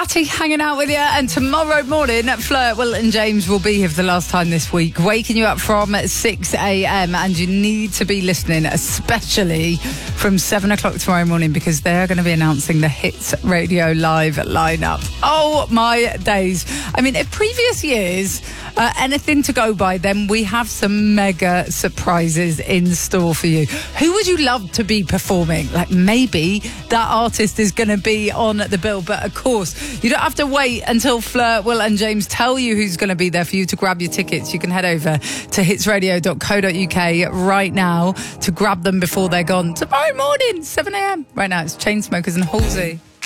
Matty hanging out with you, and tomorrow morning Fleur, Will and James will be here for the last time this week, waking you up from 6 a.m. and you need to be listening, especially from 7 o'clock tomorrow morning, because they're going to be announcing the Hits Radio Live lineup. Oh my days. I mean, if previous years anything to go by, then we have some mega surprises in store for you. Who would you love to be performing? Like, maybe that artist is going to be on the bill, but of course you don't have to wait until Fleur, Will and James tell you who's going to be there for you to grab your tickets. You can head over to hitsradio.co.uk right now to grab them before they're gone tomorrow morning, 7 a.m. Right now it's Chainsmokers and Halsey.